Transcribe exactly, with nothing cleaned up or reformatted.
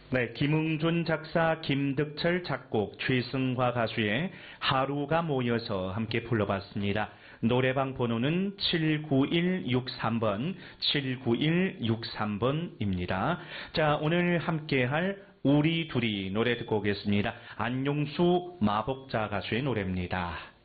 네, 김응준 작사, 김득철 작곡, 최승화 가수의 하루가 모여서 함께 불러봤습니다. 노래방 번호는 칠구일육삼 번, 칠구일육삼 번입니다. 자, 오늘 함께할 우리 둘이 노래 듣고 오겠습니다. 안용수 마복자 가수의 노래입니다.